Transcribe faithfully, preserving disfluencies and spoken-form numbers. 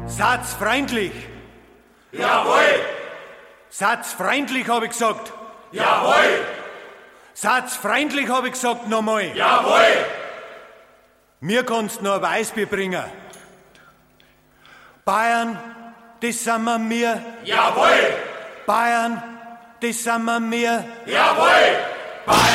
Satz freundlich. Jawohl! Satz freundlich, habe ich gesagt. Jawohl! Satz freundlich, habe ich gesagt, nochmal. Jawohl! Mir kannst noch ein Weißbier bringen. Bayern, das sind wir mir. Jawohl! Bayern, das sind wir mir. Jawohl! Bayern!